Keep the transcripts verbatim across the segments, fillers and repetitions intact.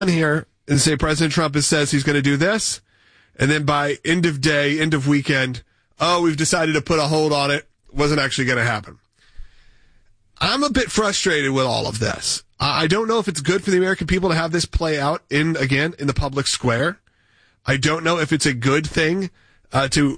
here and say President Trump has says he's going to do this, and then by end of day, end of weekend, oh, we've decided to put a hold on it. Wasn't actually going to happen. I'm a bit frustrated with all of this. I don't know if it's good for the American people to have this play out in, again, in the public square. I don't know if it's a good thing uh, to,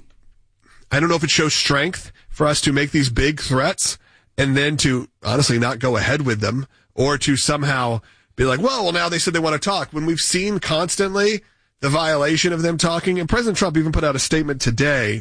I don't know if it shows strength for us to make these big threats and then to honestly not go ahead with them, or to somehow be like, well, well, now they said they want to talk, when we've seen constantly the violation of them talking. And President Trump even put out a statement today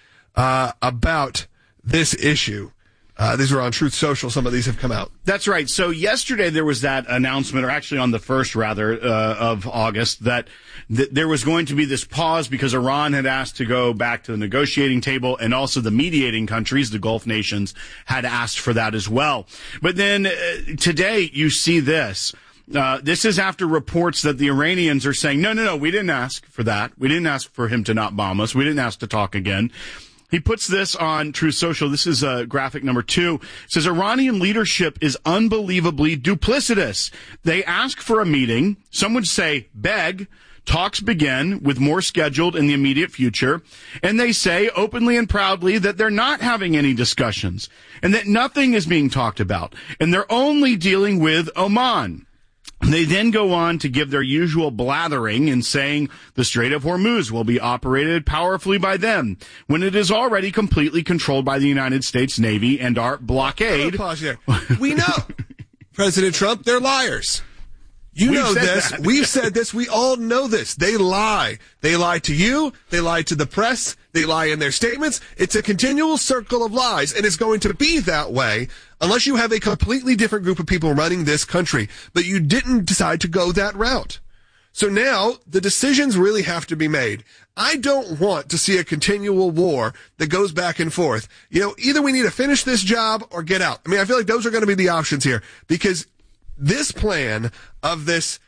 uh, about this issue. Uh, these are on Truth Social. Some of these have come out. That's right. So yesterday there was that announcement, or actually on the first, rather, uh, of August, that th- there was going to be this pause because Iran had asked to go back to the negotiating table, and also the mediating countries, the Gulf nations, had asked for that as well. But then uh, today you see this. Uh, this is after reports that the Iranians are saying, no, no, no, we didn't ask for that. We didn't ask for him to not bomb us. We didn't ask to talk again. He puts this on Truth Social. This is uh, graphic number two. It says, Iranian leadership is unbelievably duplicitous. They ask for a meeting. Some would say beg. Talks begin, with more scheduled in the immediate future. And they say openly and proudly that they're not having any discussions and that nothing is being talked about. And they're only dealing with Oman. They then go on to give their usual blathering in saying the Strait of Hormuz will be operated powerfully by them when it is already completely controlled by the United States Navy and our blockade. Pause here. We know, President Trump, they're liars. You We've know said this. that. We've said this. We all know this. They lie. They lie to you. They lie to the press. They lie in their statements. It's a continual circle of lies, and it's going to be that way unless you have a completely different group of people running this country. But you didn't decide to go that route. So now the decisions really have to be made. I don't want to see a continual war that goes back and forth. You know, either we need to finish this job or get out. I mean, I feel like those are going to be the options here, because this plan of this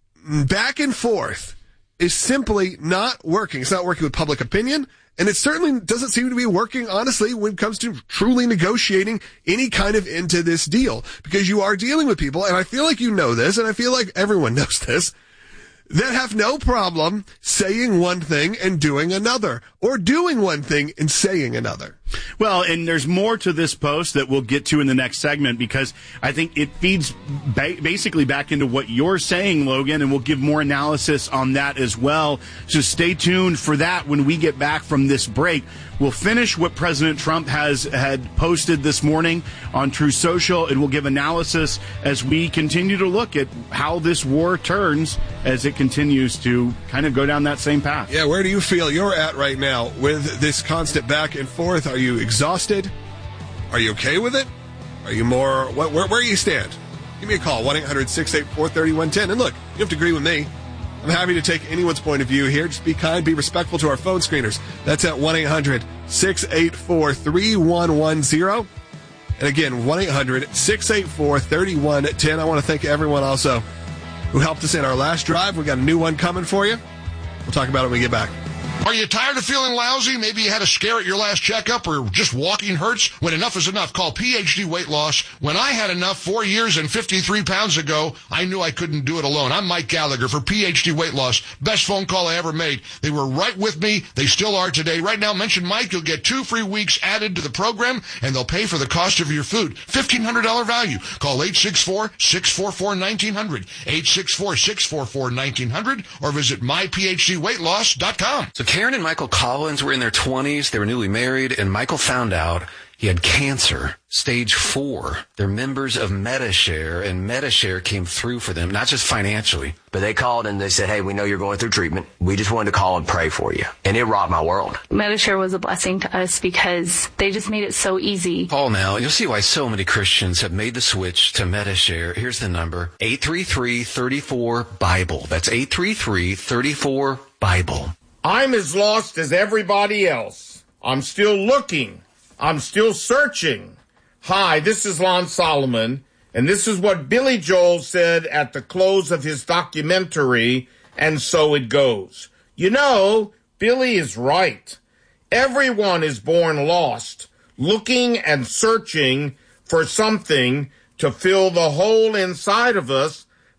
back and forth is simply not working. It's not working with public opinion, and it certainly doesn't seem to be working, honestly, when it comes to truly negotiating any kind of end to this deal, because you are dealing with people, and I feel like you know this, and I feel like everyone knows this, that have no problem saying one thing and doing another, or doing one thing and saying another. Well, and there's more to this post that we'll get to in the next segment, because I think it feeds ba- basically back into what you're saying, Logan, and we'll give more analysis on that as well. So stay tuned for that when we get back from this break. We'll finish what President Trump has had posted this morning on Truth Social, and we'll give analysis as we continue to look at how this war turns as it continues to kind of go down that same path. Yeah, where do you feel you're at right now with this constant back and forth? Are you exhausted? Are you okay with it? Are you more, where, where, where do you stand? Give me a call, one eight hundred six eight four three one one zero. And look, you have to agree with me. I'm happy to take anyone's point of view here. Just be kind, be respectful to our phone screeners. That's at one eight hundred six eight four three one one zero. And again, one eight hundred six eight four three one one zero. I want to thank everyone also who helped us in our last drive. We got a new one coming for you. We'll talk about it when we get back. Are you tired of feeling lousy? Maybe you had a scare at your last checkup, or just walking hurts? When enough is enough, call P H D Weight Loss. When I had enough four years and fifty-three pounds ago, I knew I couldn't do it alone. I'm Mike Gallagher for P H D Weight Loss. Best phone call I ever made. They were right with me. They still are today. Right now, mention Mike. You'll get two free weeks added to the program, and they'll pay for the cost of your food. fifteen hundred dollars value. Call eight six four, six four four, one nine zero zero, eight six four, six four four, one nine zero zero, or visit my p h d weight loss dot com. So Karen and Michael Collins were in their twenties. They were newly married, and Michael found out he had cancer, stage four. They're members of Medi-Share, and Medi-Share came through for them, not just financially. But they called and they said, hey, we know you're going through treatment. We just wanted to call and pray for you. And it rocked my world. Medi-Share was a blessing to us because they just made it so easy. Call now. You'll see why so many Christians have made the switch to Medi-Share. Here's the number, eight three three, three four, Bible. That's eight three three, three four, Bible. I'm as lost as everybody else. I'm still looking. I'm still searching. Hi, this is Lon Solomon, and this is what Billy Joel said at the close of his documentary, And So It Goes. You know, Billy is right. Everyone is born lost, looking and searching for something to fill the hole inside of us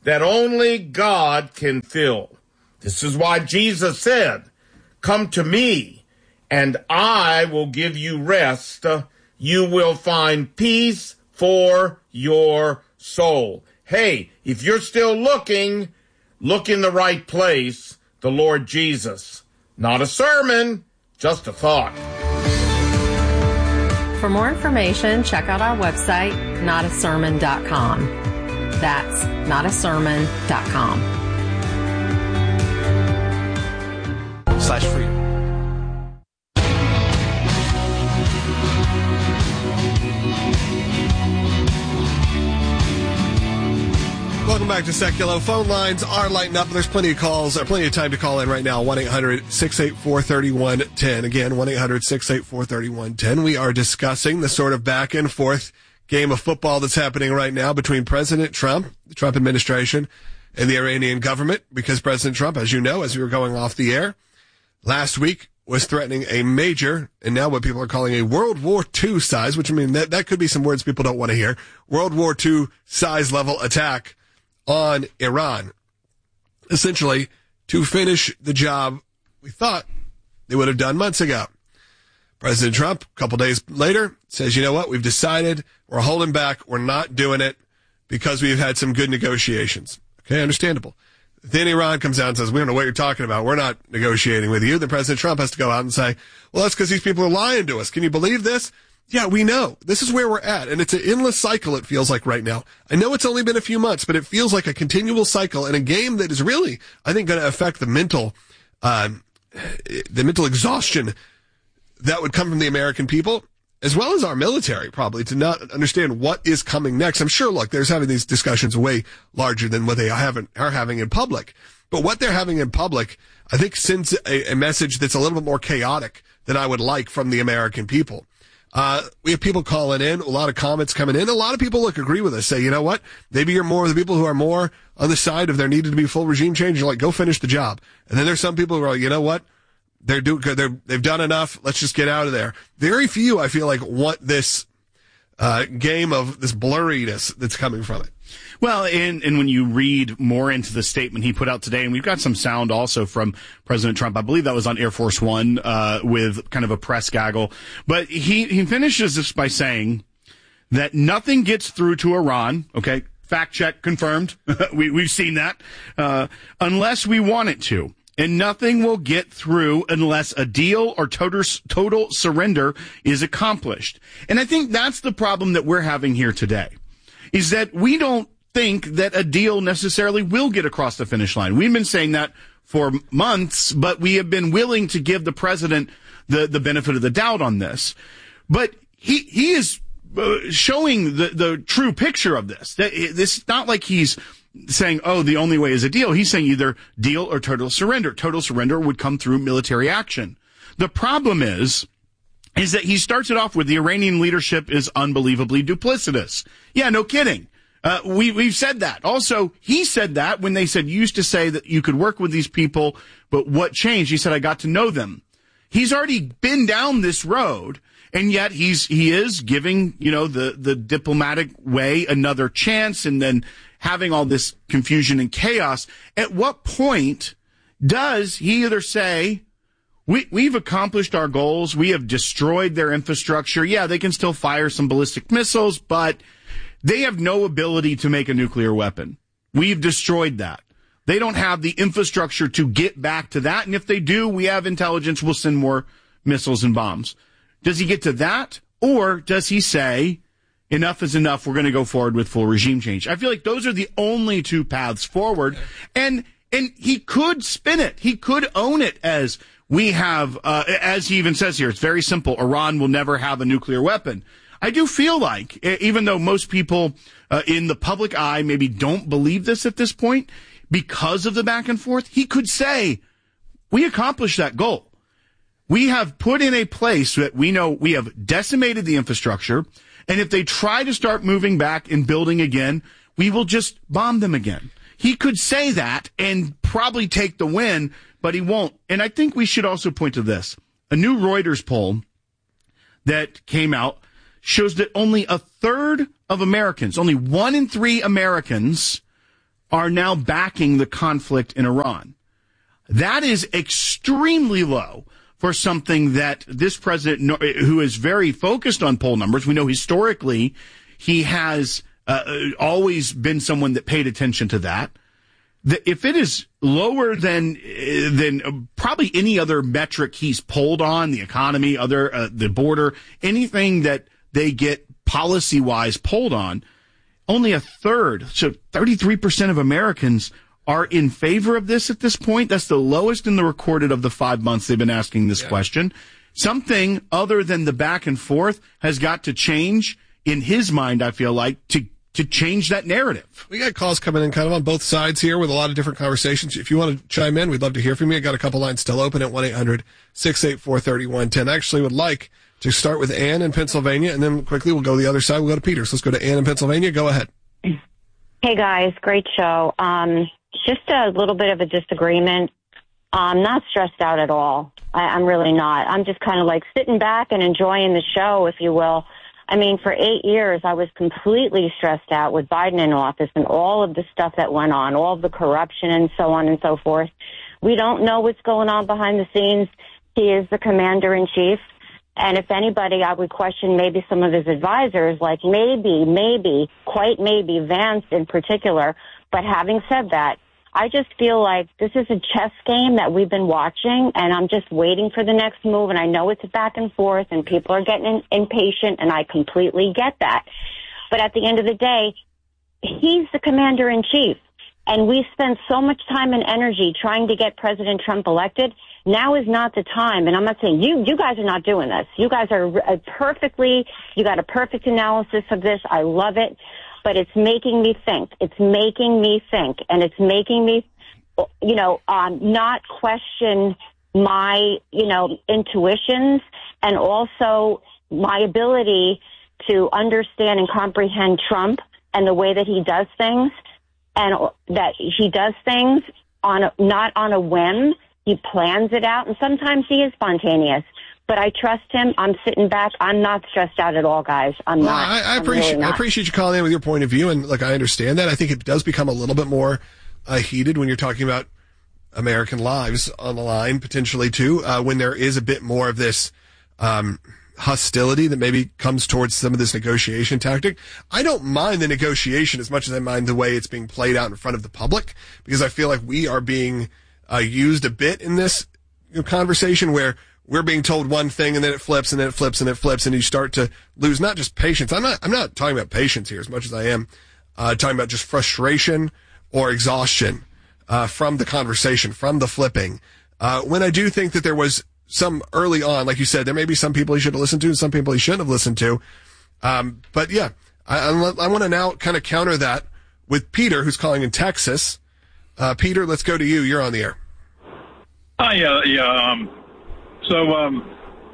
that only God can fill. This is why Jesus said, "Come to me, and I will give you rest. You will find peace for your soul." Hey, if you're still looking, look in the right place, the Lord Jesus. Not a sermon, just a thought. For more information, check out our website, not a sermon dot com. That's not a sermon dot com. Slash free. Welcome back to Seculo. Phone lines are lighting up. There's plenty of calls, or plenty of time to call in right now. one eight hundred six eight four three one one zero. Again, one eight hundred six eight four three one one zero. We are discussing the sort of back and forth game of football that's happening right now between President Trump, the Trump administration, and the Iranian government, because President Trump, as you know, as we were going off the air last week, was threatening a major, and now what people are calling a World War Two size, which I mean, that, that could be some words people don't want to hear, World War Two size level attack on Iran, essentially to finish the job we thought they would have done months ago. President Trump, a couple days later, says, you know what, we've decided we're holding back, we're not doing it because we've had some good negotiations. Okay, understandable. Then Iran comes out and says, we don't know what you're talking about, we're not negotiating with you. Then President Trump has to go out and say, well, that's because these people are lying to us. Can you believe this? Yeah, we know. This is where we're at, and it's an endless cycle, it feels like right now. I know it's only been a few months, but it feels like a continual cycle in a game that is really, I think, going to affect the mental, um, the mental exhaustion that would come from the American people, as well as our military, probably, to not understand what is coming next. I'm sure, look, there's having these discussions way larger than what they haven't, are having in public. But what they're having in public, I think, sends a, a message that's a little bit more chaotic than I would like from the American people. Uh, we have people calling in, a lot of comments coming in. A lot of people, look, agree with us, say, you know what? Maybe you're more of the people who are more on the side of there needed to be full regime change. You're like, go finish the job. And then there's some people who are like, you know what? They're do, they're, they've done enough. Let's just get out of there. Very few, I feel like, want this, uh, game of this blurriness that's coming from it. Well, and, and when you read more into the statement he put out today, and we've got some sound also from President Trump, I believe that was on Air Force One, uh, with kind of a press gaggle. But he, he finishes this by saying that nothing gets through to Iran, okay, fact check confirmed, we, we've seen that, uh, unless we want it to. And nothing will get through unless a deal or total, total surrender is accomplished. And I think that's the problem that we're having here today, is that we don't think that a deal necessarily will get across the finish line. We've been saying that for months, but we have been willing to give the president the, the benefit of the doubt on this. But he, he is uh, showing the, the true picture of this. This is not like he's saying, oh, the only way is a deal. He's saying either deal or total surrender. Total surrender would come through military action. The problem is, is that he starts it off with the Iranian leadership is unbelievably duplicitous. Yeah, no kidding. Uh, we, we've said that. Also, he said that when they said, you used to say that you could work with these people, but what changed? He said, I got to know them. He's already been down this road, and yet he's, he is giving, you know, the, the diplomatic way another chance, and then having all this confusion and chaos. At what point does he either say, we, we've accomplished our goals, we have destroyed their infrastructure, yeah, they can still fire some ballistic missiles, but they have no ability to make a nuclear weapon. We've destroyed that. They don't have the infrastructure to get back to that, and if they do, we have intelligence, we'll send more missiles and bombs. Does he get to that, or does he say, enough is enough, we're going to go forward with full regime change? I feel like those are the only two paths forward, and and he could spin it. He could own it as we have, uh, as he even says here, it's very simple, Iran will never have a nuclear weapon. I do feel like, even though most people uh, in the public eye maybe don't believe this at this point, because of the back and forth, he could say, we accomplished that goal. We have put in a place that we know we have decimated the infrastructure, and if they try to start moving back and building again, we will just bomb them again. He could say that and probably take the win, but he won't. And I think we should also point to this. A new Reuters poll that came out shows that only a third of Americans, only one in three Americans, are now backing the conflict in Iran. That is extremely low for something that this president, who is very focused on poll numbers, we know historically he has uh, always been someone that paid attention to that. If it is lower than than probably any other metric he's polled on, the economy, other uh, the border, anything that they get policy-wise polled on, only a third, so thirty-three percent of Americans are in favor of this at this point. That's the lowest in the recorded of the five months they've been asking this yeah. question. Something other than the back and forth has got to change in his mind, I feel like, to to change that narrative. We got calls coming in kind of on both sides here with a lot of different conversations. If you want to chime in, we'd love to hear from you. I got a couple lines still open at one eight hundred six eight four three one one zero. I actually would like to start with Ann in Pennsylvania, and then quickly we'll go the other side. We'll go to Peter. So let's go to Ann in Pennsylvania. Go ahead. Hey, guys. Great show. Um, just a little bit of a disagreement. I'm not stressed out at all. I, I'm really not. I'm just kind of like sitting back and enjoying the show, if you will. I mean, for eight years, I was completely stressed out with Biden in office and all of the stuff that went on, all of the corruption and so on and so forth. We don't know what's going on behind the scenes. He is the commander-in-chief. And if anybody, I would question maybe some of his advisors, like maybe, maybe, quite maybe Vance in particular. But having said that, I just feel like this is a chess game that we've been watching, and I'm just waiting for the next move. And I know it's back and forth, and people are getting in, impatient, and I completely get that. But at the end of the day, he's the commander-in-chief, and we spent so much time and energy trying to get President Trump elected. Now is not the time, and I'm not saying you, you guys are not doing this. You guys are perfectly, you got a perfect analysis of this. I love it. But it's making me think. It's making me think. And it's making me, you know, um, not question my, you know, intuitions and also my ability to understand and comprehend Trump and the way that he does things, and that he does things on a, not on a whim. He plans it out, and sometimes he is spontaneous. But I trust him. I'm sitting back. I'm not stressed out at all, guys. I'm well, not. I, I I'm appreciate really not. I appreciate you calling in with your point of view, and look, I understand that. I think it does become a little bit more uh, heated when you're talking about American lives on the line, potentially too, uh, when there is a bit more of this um, hostility that maybe comes towards some of this negotiation tactic. I don't mind the negotiation as much as I mind the way it's being played out in front of the public, because I feel like we are being uh, used a bit in this you know, conversation where we're being told one thing and then it flips and then it flips and it flips, and you start to lose not just patience. I'm not, I'm not talking about patience here as much as I am, uh, talking about just frustration or exhaustion, uh, from the conversation, from the flipping. Uh, when I do think that there was some early on, like you said, there may be some people he should have listened to and some people he shouldn't have listened to. Um, but yeah, I, I want to now kind of counter that with Peter, who's calling in Texas. Uh, Peter, let's go to you. You're on the air. Hi, uh, yeah, um, So, um,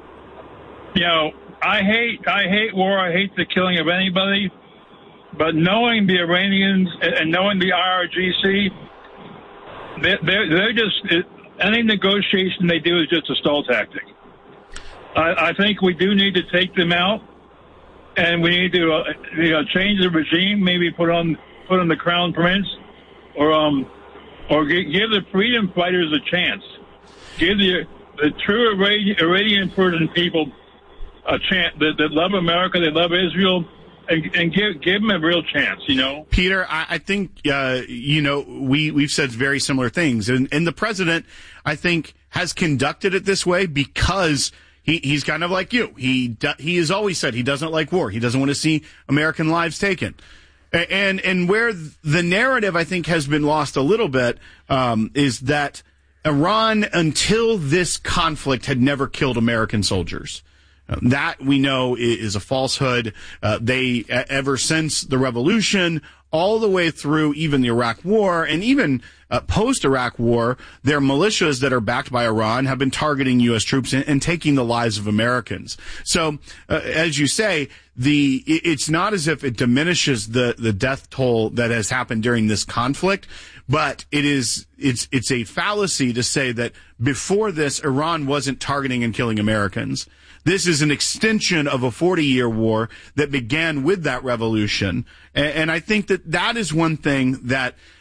you know, I hate I hate war. I hate the killing of anybody. But knowing the Iranians and knowing the I R G C, they're, they're just, any negotiation they do is just a stall tactic. I, I think we do need to take them out, and we need to, uh, you know, change the regime. Maybe put on put on the crown prince, or um, or give the freedom fighters a chance. Give the the true Iranian Persian people a chance that, that love America, they love Israel, and, and give give them a real chance, you know. Peter, I, I think uh, you know we we've said very similar things, and, and the president, I think, has conducted it this way because he he's kind of like you. He he has always said he doesn't like war. He doesn't want to see American lives taken. And and where the narrative, I think, has been lost a little bit um, is that Iran, until this conflict, had never killed American soldiers. Uh, that, we know, is a falsehood. Uh, they, ever since the revolution, all the way through even the Iraq War, and even uh, post-Iraq War, their militias that are backed by Iran have been targeting U S troops and, and taking the lives of Americans. So, uh, as you say, the it's not as if it diminishes the, the death toll that has happened during this conflict, but it is it's it's a fallacy to say that before this, Iran wasn't targeting and killing Americans. This is an extension of a forty-year war that began with that revolution. And, and I think that that is one thing that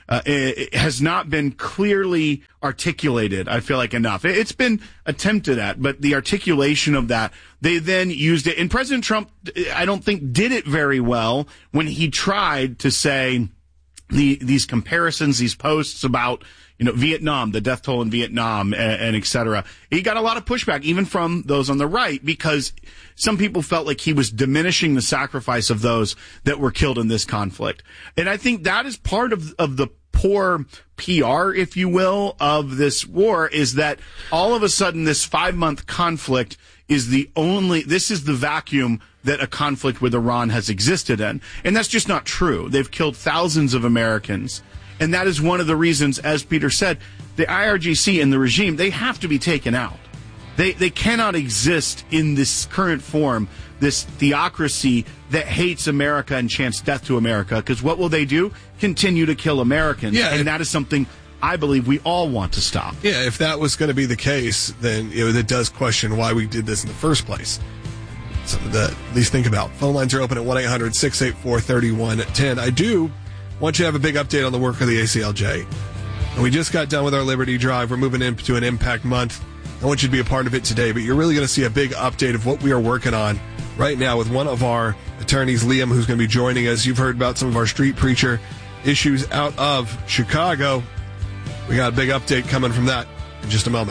uh, it, it has not been clearly articulated, I feel like, enough. It, it's been attempted at, but the articulation of that, they then used it. And President Trump, I don't think, did it very well when he tried to say the these comparisons, these posts about, you know, Vietnam, the death toll in Vietnam, and, and et cetera. He got a lot of pushback, even from those on the right, because some people felt like he was diminishing the sacrifice of those that were killed in this conflict. And I think that is part of, of the poor P R, if you will, of this war, is that all of a sudden this five-month conflict is the only, this is the vacuum that a conflict with Iran has existed in. And that's just not true. They've killed thousands of Americans. And that is one of the reasons, as Peter said, the I R G C and the regime, they have to be taken out. They they cannot exist in this current form, this theocracy that hates America and chants death to America, because what will they do? Continue to kill Americans. Yeah, and that is something I believe we all want to stop. Yeah, if that was going to be the case, then you know, that does question why we did this in the first place. Something to at least think about. Phone lines are open at one eight hundred six eight four three one one zero. I do want you to have a big update on the work of the A C L J. And we just got done with our Liberty Drive. We're moving into an Impact Month. I want you to be a part of it today, but you're really going to see a big update of what we are working on right now with one of our attorneys, Liam, who's going to be joining us. You've heard about some of our street preacher issues out of Chicago. We got a big update coming from that in just a moment.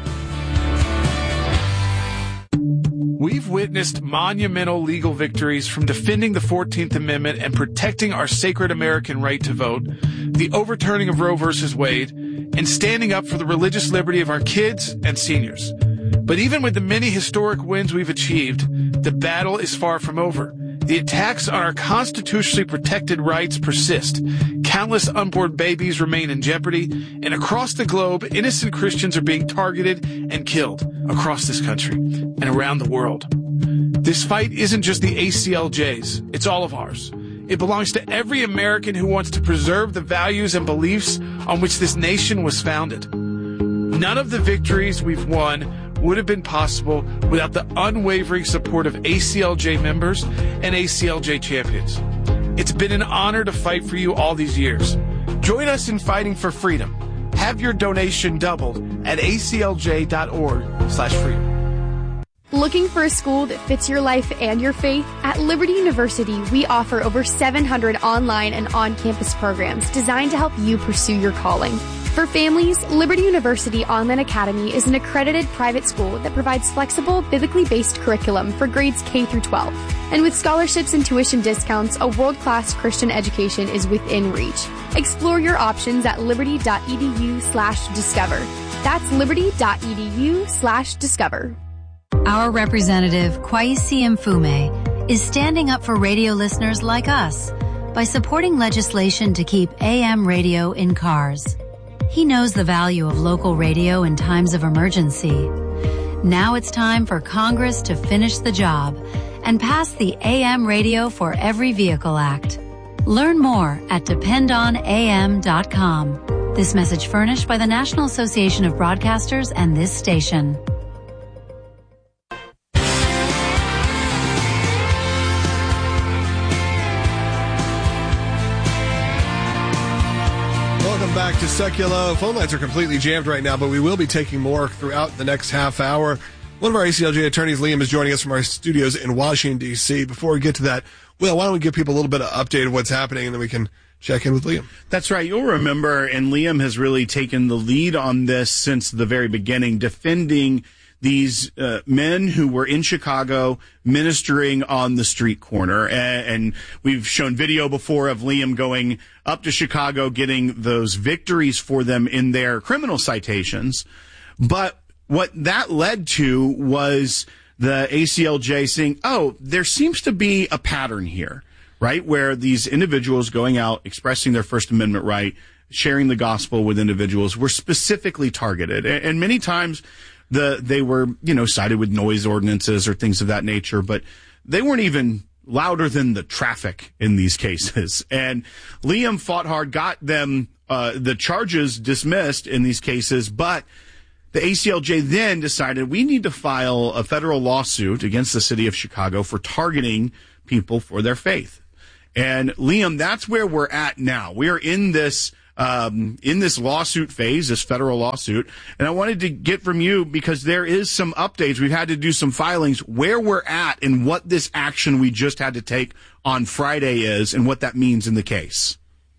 We've witnessed monumental legal victories, from defending the fourteenth Amendment and protecting our sacred American right to vote, the overturning of Roe versus Wade, and standing up for the religious liberty of our kids and seniors. But even with the many historic wins we've achieved, the battle is far from over. The attacks on our constitutionally protected rights persist. Countless unborn babies remain in jeopardy, and across the globe, innocent Christians are being targeted and killed across this country and around the world. This fight isn't just the A C L J's, it's all of ours. It belongs to every American who wants to preserve the values and beliefs on which this nation was founded. None of the victories we've won would have been possible without the unwavering support of A C L J members and A C L J champions. It's been an honor to fight for you all these years. Join us in fighting for freedom. Have your donation doubled at A C L J dot org slash freedom. Looking for a school that fits your life and your faith? At Liberty University, we offer over seven hundred online and on-campus programs designed to help you pursue your calling. For families, Liberty University Online Academy is an accredited private school that provides flexible, biblically based curriculum for grades K through twelve. And with scholarships and tuition discounts, a world-class Christian education is within reach. Explore your options at liberty.edu slash discover. That's liberty.edu slash discover. Our representative, Kwesi Mfume, is standing up for radio listeners like us by supporting legislation to keep A M radio in cars. He knows the value of local radio in times of emergency. Now it's time for Congress to finish the job and pass the A M Radio for Every Vehicle Act. Learn more at depend on A M dot com. This message furnished by the National Association of Broadcasters and this station. Back to Seculo. Phone lines are completely jammed right now, but we will be taking more throughout the next half hour. One of our A C L J attorneys, Liam, is joining us from our studios in Washington, D C. Before we get to that, Will, why don't we give people a little bit of update of what's happening, and then we can check in with Liam. That's right. You'll remember, and Liam has really taken the lead on this since the very beginning, defending these uh, men who were in Chicago ministering on the street corner. And, and we've shown video before of Liam going up to Chicago, getting those victories for them in their criminal citations. But what that led to was the A C L J saying, oh, there seems to be a pattern here, right, where these individuals going out, expressing their First Amendment right, sharing the gospel with individuals were specifically targeted. And, and many times the they were, you know, cited with noise ordinances or things of that nature, but they weren't even louder than the traffic in these cases. And Liam fought hard, got them uh, the charges dismissed in these cases, but the A C L J then decided we need to file a federal lawsuit against the city of Chicago for targeting people for their faith. And Liam, that's where we're at now. We are in this um, in this lawsuit phase, this federal lawsuit. And I wanted to get from you, because there is some updates. We've had to do some filings where we're at and what this action we just had to take on Friday is and what that means in the case.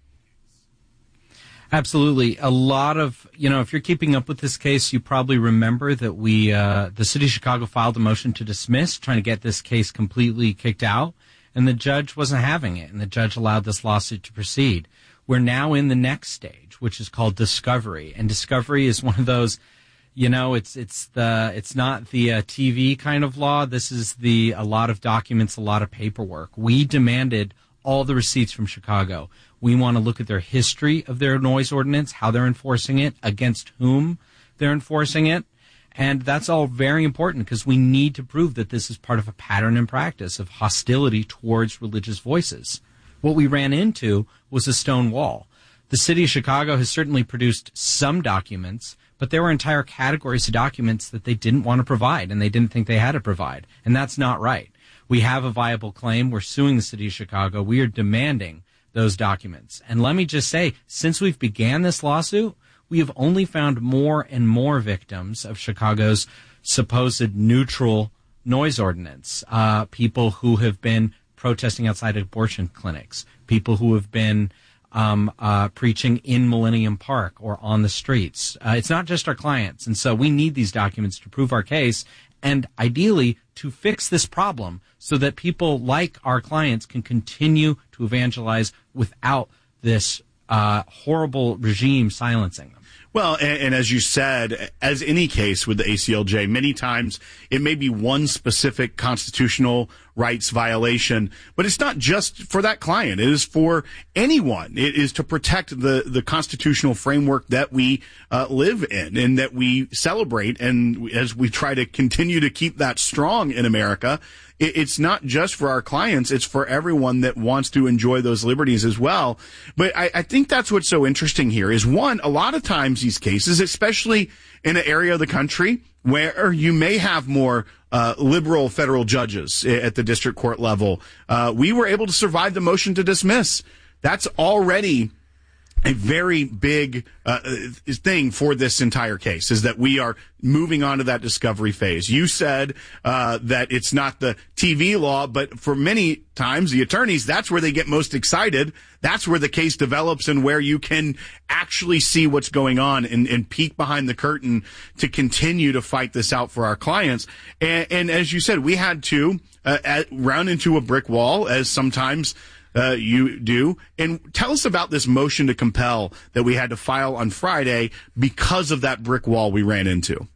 Absolutely. A lot of, you know, if you're keeping up with this case, you probably remember that we, uh, the city of Chicago filed a motion to dismiss, trying to get this case completely kicked out, and the judge wasn't having it, and the judge allowed this lawsuit to proceed. We're now in the next stage, which is called discovery, and discovery is one of those, you know, it's it's the it's not the uh, T V kind of law. This is the a lot of documents, a lot of paperwork. We demanded all the receipts from Chicago. We want to look at their history of their noise ordinance, how they're enforcing it, against whom they're enforcing it. And that's all very important, because we need to prove that this is part of a pattern and practice of hostility towards religious voices. What we ran into was a stone wall. The city of Chicago has certainly produced some documents, but there were entire categories of documents that they didn't want to provide, and they didn't think they had to provide. And that's not right. We have a viable claim. We're suing the city of Chicago. We are demanding those documents. And let me just say, since we've began this lawsuit, we have only found more and more victims of Chicago's supposed neutral noise ordinance. Uh, people who have been protesting outside abortion clinics, people who have been um, uh, preaching in Millennium Park or on the streets. Uh, it's not just our clients. And so we need these documents to prove our case, and ideally to fix this problem so that people like our clients can continue to evangelize without this uh, horrible regime silencing them. Well, and, and as you said, as any case with the A C L J, many times it may be one specific constitutional rights violation, but it's not just for that client. It is for anyone. It is to protect the, the constitutional framework that we uh, live in and that we celebrate. And as we try to continue to keep that strong in America, it, it's not just for our clients. It's for everyone that wants to enjoy those liberties as well. But I, I think that's what's so interesting here is, one, a lot of times these cases, especially in an area of the country where you may have more uh, liberal federal judges at the district court level, uh, we were able to survive the motion to dismiss. That's already a very big uh, thing for this entire case, is that we are moving on to that discovery phase. You said uh, that it's not the T V law, but for many times the attorneys, that's where they get most excited. That's where the case develops and where you can actually see what's going on and, and peek behind the curtain to continue to fight this out for our clients. And, and as you said, we had to uh, at, round into a brick wall, as sometimes Uh, you do. And tell us about this motion to compel that we had to file on Friday because of that brick wall we ran into.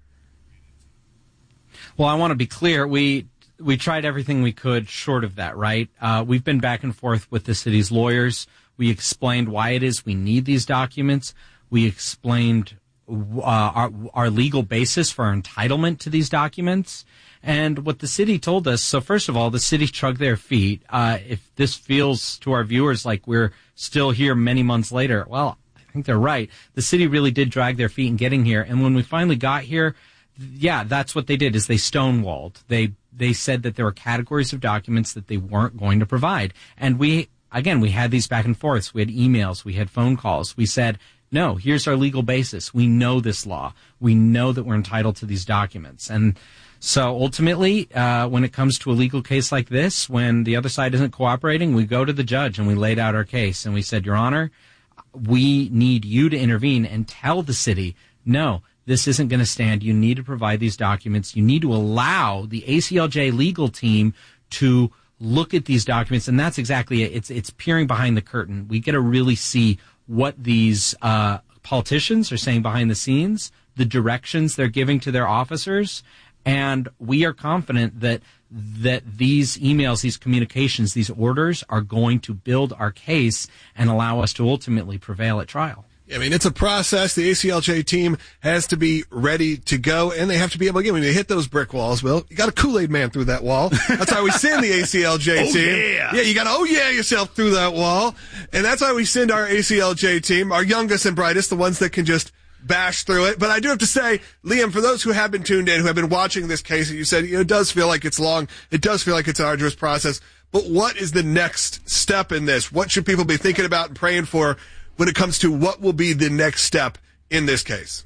Well, I want to be clear. We we tried everything we could short of that, right? Uh, we've been back and forth with the city's lawyers. We explained why it is we need these documents. We explained uh, our, our legal basis for our entitlement to these documents. And what the city told us, so first of all, the city shrugged their feet. Uh, if this feels to our viewers like we're still here many months later, well, I think they're right. The city really did drag their feet in getting here. And when we finally got here, yeah, that's what they did, is they stonewalled. They they said that there were categories of documents that they weren't going to provide. And we, again, we had these back and forths. We had emails. We had phone calls. We said, no, here's our legal basis. We know this law. We know that we're entitled to these documents. And so ultimately, uh, when it comes to a legal case like this, when the other side isn't cooperating, we go to the judge and we laid out our case. And we said, Your Honor, we need you to intervene and tell the city, no, this isn't going to stand. You need to provide these documents. You need to allow the A C L J legal team to look at these documents. And that's exactly it. It's, it's peering behind the curtain. We get to really see what these uh, politicians are saying behind the scenes, the directions they're giving to their officers. And we are confident that that these emails, these communications, these orders are going to build our case and allow us to ultimately prevail at trial. I mean, it's a process. The A C L J team has to be ready to go, and they have to be able to get, when they hit those brick walls, Will, you got a Kool-Aid man through that wall. That's why we send the A C L J oh, team. Yeah. yeah, you got to oh yeah yourself through that wall. And that's why we send our A C L J team, our youngest and brightest, the ones that can just bash through it. But I do have to say, Liam, for those who have been tuned in, who have been watching this case, you said, you know, it does feel like it's long. It does feel like it's an arduous process. But what is the next step in this? What should people be thinking about and praying for when it comes to what will be the next step in this case?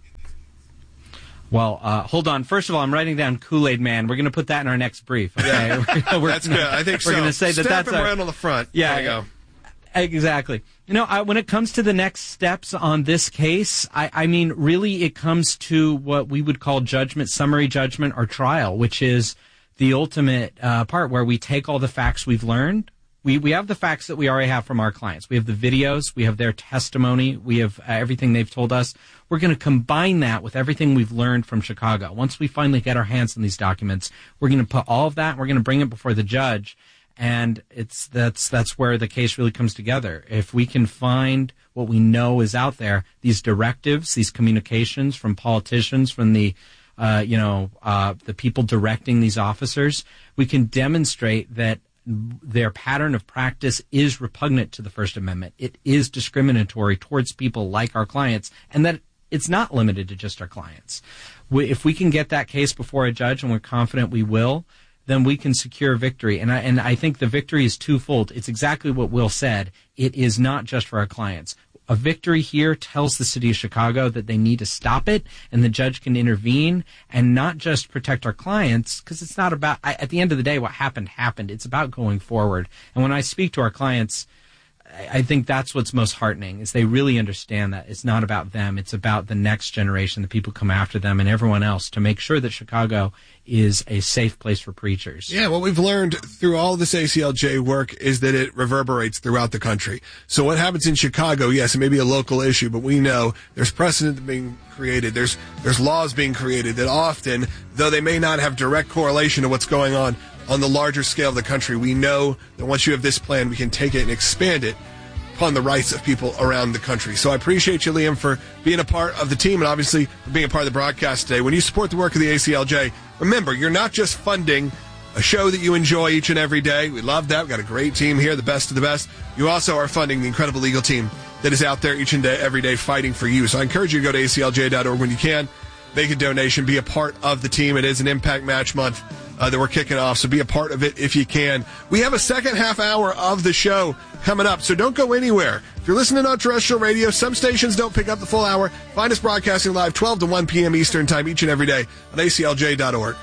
Well, uh, hold on. First of all, I'm writing down Kool-Aid Man. We're going to put that in our next brief. Okay? Yeah. we're, That's good. I think we're so. going to say that Stamp that's him our, right on the front. Yeah, there you go. Exactly. You know, I, when it comes to the next steps on this case, I, I mean, really, it comes to what we would call judgment, summary judgment, or trial, which is the ultimate uh, part where we take all the facts we've learned. We we have the facts that we already have from our clients. We have the videos. We have their testimony. We have uh, everything they've told us. We're going to combine that with everything we've learned from Chicago. Once we finally get our hands on these documents, we're going to put all of that. We're going to bring it before the judge, and it's that's that's where the case really comes together. If we can find what we know is out there, these directives, these communications from politicians, from the uh, you know uh, the people directing these officers, we can demonstrate that their pattern of practice is repugnant to the First Amendment. It is discriminatory towards people like our clients, and that it's not limited to just our clients. We, if we can get that case before a judge, and we're confident we will, then we can secure victory. And I, and I think the victory is twofold. It's exactly what Will said. It is not just for our clients. A victory here tells the city of Chicago that they need to stop it, and the judge can intervene and not just protect our clients, because it's not about, I, at the end of the day, what happened, happened. It's about going forward. And when I speak to our clients, I, I think that's what's most heartening, is they really understand that it's not about them. It's about the next generation, the people who come after them, and everyone else, to make sure that Chicago is a safe place for preachers. Yeah, what we've learned through all this A C L J work is that it reverberates throughout the country. So what happens in Chicago, yes, it may be a local issue, but we know there's precedent being created. There's there's laws being created that often, though they may not have direct correlation to what's going on on the larger scale of the country, we know that once you have this plan, we can take it and expand it upon the rights of people around the country. So I appreciate you, Liam, for being a part of the team and obviously for being a part of the broadcast today. When you support the work of the A C L J, remember, you're not just funding a show that you enjoy each and every day. We love that. We've got a great team here, the best of the best. You also are funding the incredible legal team that is out there each and day, every day fighting for you. So I encourage you to go to A C L J dot org when you can. Make a donation. Be a part of the team. It is an Impact Match Month uh, that we're kicking off, so be a part of it if you can. We have a second half hour of the show coming up, so don't go anywhere. If you're listening on terrestrial radio, some stations don't pick up the full hour. Find us broadcasting live twelve to one p.m. Eastern Time each and every day on A C L J dot org.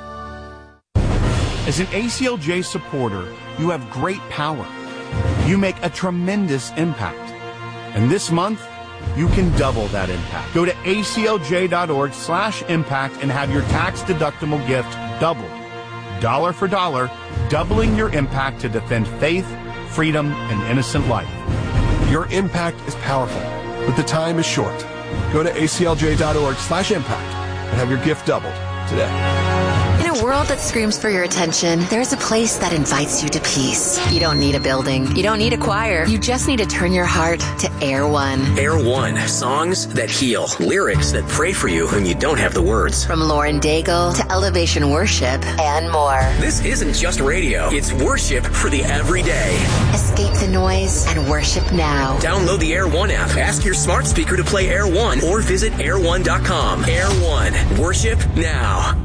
As an A C L J supporter, you have great power. You make a tremendous impact. And this month, you can double that impact. Go to A C L J dot org slash impact and have your tax-deductible gift doubled. Dollar for dollar, doubling your impact to defend faith, freedom, and innocent life. Your impact is powerful, but the time is short. Go to A C L J dot org slash impact and have your gift doubled today. In a world that screams for your attention, there's a place that invites you to peace. You don't need a building. You don't need a choir. You just need to turn your heart to Air One. Air One. Songs that heal. Lyrics that pray for you when you don't have the words. From Lauren Daigle to Elevation Worship and more. This isn't just radio. It's worship for the everyday. Escape the noise and worship now. Download the Air One app. Ask your smart speaker to play Air One or visit air one dot com. Air One. Worship now.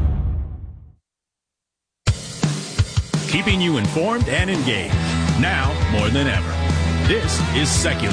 Keeping you informed and engaged, now more than ever. This is Seculo.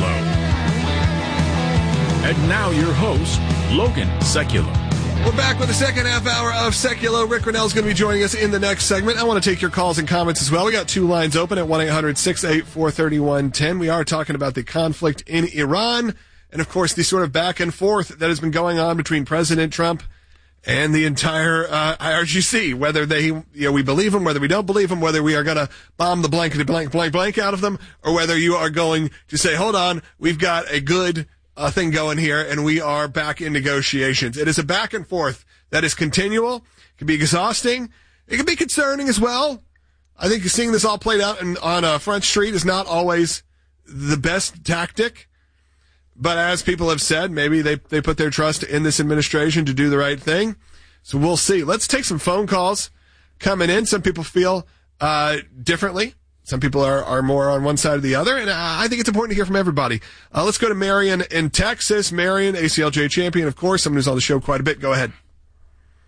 And now your host, Logan Seculo. We're back with the second half hour of Seculo. Rick Renell is going to be joining us in the next segment. I want to take your calls and comments as well. We got two lines open at one eight hundred six eight four three one one zero. We are talking about the conflict in Iran and, of course, the sort of back and forth that has been going on between President Trump and the entire uh, I R G C, whether they, you know, we believe them, whether we don't believe them, whether we are going to bomb the blankety blank blank blank out of them, or whether you are going to say, hold on, we've got a good uh, thing going here, and we are back in negotiations. It is a back and forth that is continual. It can be exhausting. It can be concerning as well. I think seeing this all played out in, on uh, Front Street is not always the best tactic. But as people have said, maybe they, they put their trust in this administration to do the right thing. So we'll see. Let's take some phone calls coming in. Some people feel uh, differently. Some people are, are more on one side or the other. And I think it's important to hear from everybody. Uh, let's go to Marion in Texas. Marion, A C L J champion, of course, someone who's on the show quite a bit. Go ahead.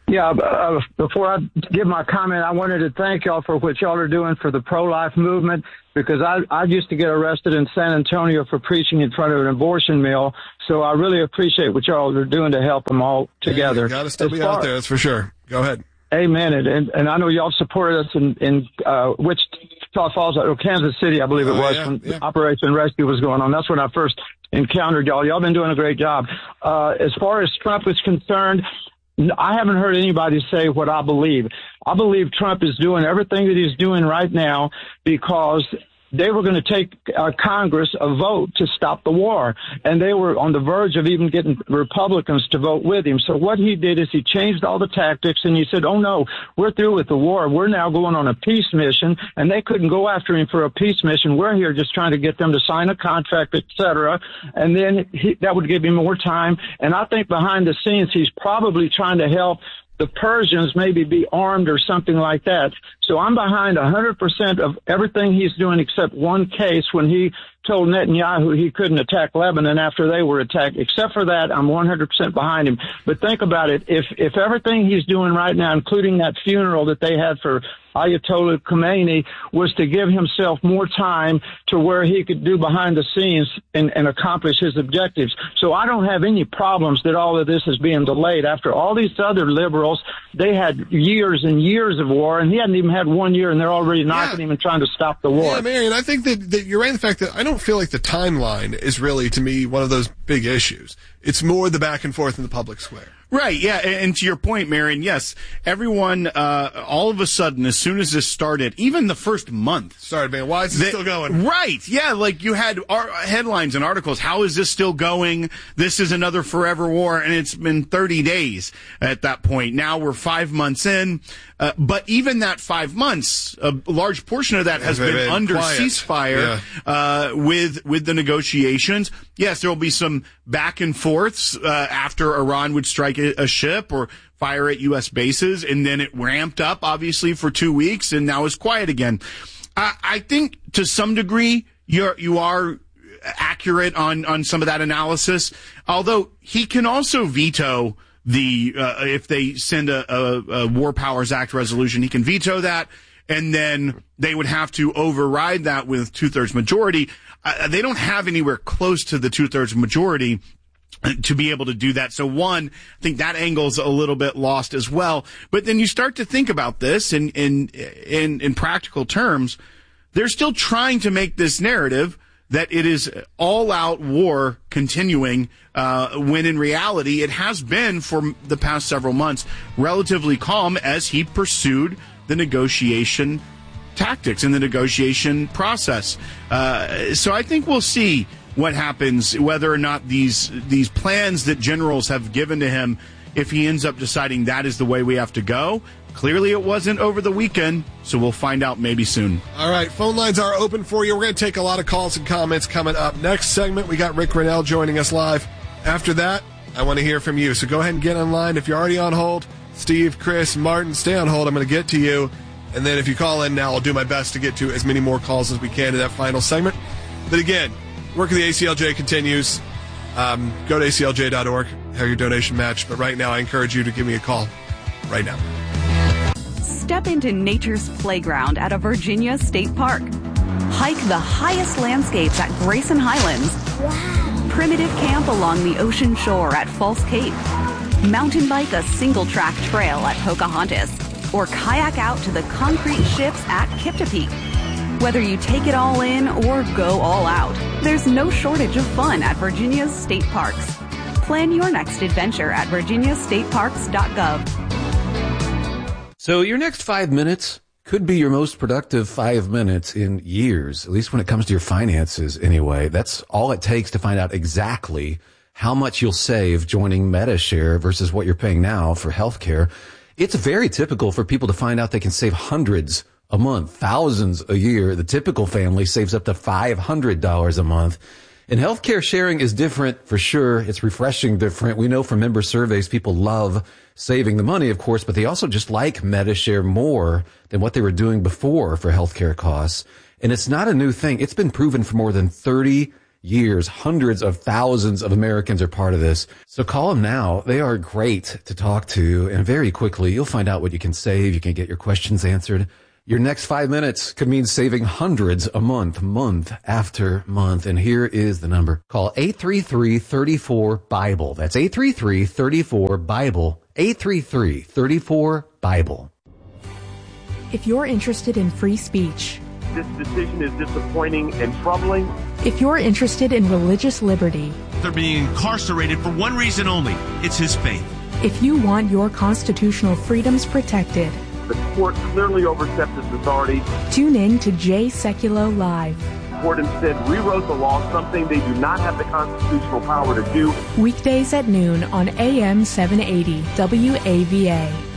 Yeah, uh, before I give my comment, I wanted to thank y'all for what y'all are doing for the pro-life movement, because I, I used to get arrested in San Antonio for preaching in front of an abortion mill. So I really appreciate what y'all are doing to help them all together. You got to still As be far- out there, that's for sure. Go ahead. Amen. And, and, and I know y'all supported us in, in uh, Wichita Falls, or Kansas City, I believe it Oh, was, yeah, when yeah. Operation Rescue was going on. That's when I first encountered y'all. Y'all been doing a great job. Uh, as far as Trump is concerned, n- I haven't heard anybody say what I believe. I believe Trump is doing everything that he's doing right now because they were going to take uh, Congress a vote to stop the war, and they were on the verge of even getting Republicans to vote with him. So what he did is he changed all the tactics, and he said, oh, no, we're through with the war. We're now going on a peace mission, and they couldn't go after him for a peace mission. We're here just trying to get them to sign a contract, et cetera, and then he, that would give him more time. And I think behind the scenes, he's probably trying to help the Persians maybe be armed or something like that. So I'm behind one hundred percent of everything he's doing except one case when he told Netanyahu he couldn't attack Lebanon after they were attacked. Except for that, I'm one hundred percent behind him. But think about it. If, if everything he's doing right now, including that funeral that they had for Ayatollah Khomeini, was to give himself more time to where he could do behind the scenes and, and accomplish his objectives. So I don't have any problems that all of this is being delayed. After all these other liberals, they had years and years of war, and he hadn't even had one year, and they're already knocking him and trying to stop the war. Yeah, Marion, I think that, that you're right in the fact that I don't feel like the timeline is really, to me, one of those big issues. It's more the back and forth in the public square. Right, yeah, and, and to your point, Marion, yes, everyone, uh, all of a sudden, as soon as this started, even the first month. Started, man, why is it they, still going? Right, yeah, like you had ar- headlines and articles, how is this still going? This is another forever war, and it's been thirty days at that point. Now we're five months in, uh, but even that five months, a large portion of that has Yeah, been been under quiet. ceasefire, yeah. uh, with, with the negotiations. Yes, there will be some back and forths, uh, after Iran would strike a, a ship or fire at U S bases, and then it ramped up, obviously, for two weeks, and now it's quiet again. I, I think, to some degree, you're, you are accurate on, on some of that analysis, although he can also veto the, uh, if they send a, a, a War Powers Act resolution, he can veto that, and then they would have to override that with two-thirds majority. Uh, they don't have anywhere close to the two-thirds majority to be able to do that. So one, I think that angle's a little bit lost as well. But then you start to think about this in, in, in, in practical terms. They're still trying to make this narrative that it is all out war continuing, uh, when in reality it has been for the past several months relatively calm as he pursued the negotiation tactics and the negotiation process. Uh, so I think we'll see what happens, whether or not these these plans that generals have given to him, if he ends up deciding that is the way we have to go. Clearly it wasn't over the weekend, so we'll find out maybe soon. All right, phone lines are open for you. We're going to take a lot of calls and comments coming up. Next segment, we got Rick Grinnell joining us live. After that, I want to hear from you. So go ahead and get online. If you're already on hold, Steve, Chris, Martin, stay on hold. I'm going to get to you. And then if you call in now, I'll do my best to get to as many more calls as we can in that final segment. But again, work of the A C L J continues. Um, go to A C L J dot org, have your donation matched. But right now, I encourage you to give me a call right now. Step into nature's playground at a Virginia state park. Hike the highest landscapes at Grayson Highlands. Wow. Primitive camp along the ocean shore at False Cape. Mountain bike a single-track trail at Pocahontas. Or kayak out to the concrete ships at Kiptopeke. Whether you take it all in or go all out, there's no shortage of fun at Virginia's state parks. Plan your next adventure at virginia state parks dot gov. So your next five minutes could be your most productive five minutes in years, at least when it comes to your finances anyway. That's all it takes to find out exactly how much you'll save joining MediShare versus what you're paying now for healthcare. It's very typical for people to find out they can save hundreds a month, thousands a year. The typical family saves up to five hundred dollars a month. And healthcare sharing is different for sure. It's refreshing different. We know from member surveys, people love saving the money, of course, but they also just like MediShare more than what they were doing before for healthcare costs. And it's not a new thing. It's been proven for more than thirty years. Hundreds of thousands of Americans are part of this. So call them now. They are great to talk to, and very quickly you'll find out what you can save. You can get your questions answered. Your next five minutes could mean saving hundreds a month, month after month. And here is the number. Call eight three three, three four, BIBLE. That's eight three three, three four, BIBLE. eight three three, three four, BIBLE. If you're interested in free speech, this decision is disappointing and troubling. If you're interested in religious liberty, they're being incarcerated for one reason only. It's his faith. If you want your constitutional freedoms protected, the court clearly overstepped its authority. Tune in to Jay Sekulow Live. The court instead rewrote the law, something they do not have the constitutional power to do. Weekdays at noon on A M seven eighty W A V A.